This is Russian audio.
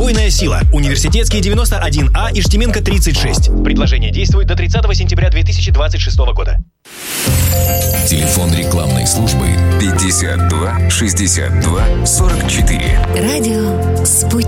Убойная сила. Университетский 91А, Иштименко 36. Предложение действует до 30 сентября 2026 года. Телефон рекламной службы 52 62 44. Радио «Спутник».